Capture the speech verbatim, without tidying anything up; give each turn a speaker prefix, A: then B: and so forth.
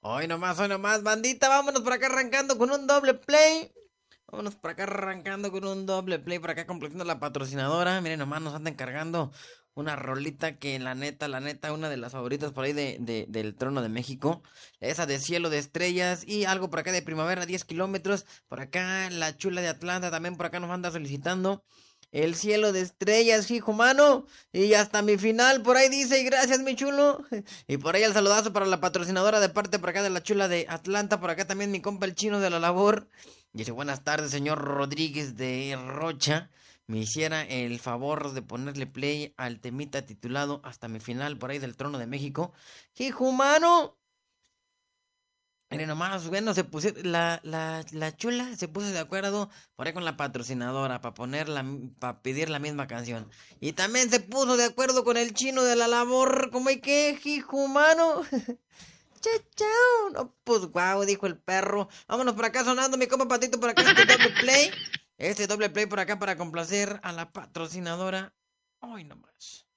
A: Hoy nomás, hoy nomás, bandita, vámonos por acá arrancando con un doble play. Vámonos por acá arrancando con un doble play, por acá completando la patrocinadora. Miren nomás, nos andan cargando una rolita que la neta, la neta, una de las favoritas por ahí de, de- del Trono de México. Esa de Cielo de Estrellas y algo por acá de Primavera, diez kilómetros. Por acá la chula de Atlanta también por acá nos anda solicitando. El Cielo de Estrellas, hijo mano. Y hasta mi final, por ahí dice, y gracias mi chulo. Y por ahí el saludazo para la patrocinadora de parte por acá de la chula de Atlanta. Por acá también mi compa el chino de la labor. Dice, buenas tardes, señor Rodríguez de Rocha. Me hiciera el favor de ponerle play al temita titulado Hasta mi final por ahí del Trono de México. ¡Hijo humano! Miren nomás, bueno, se puso, la, la, la chula se puso de acuerdo por ahí con la patrocinadora para poner la, para pedir la misma canción. Y también se puso de acuerdo con el chino de la labor, como hay que, hijo humano. Chao, chao. No, pues guau, dijo el perro. Vámonos por acá sonando mi compa Patito por acá este doble play. Este doble play por acá para complacer a la patrocinadora. Hoy nomás.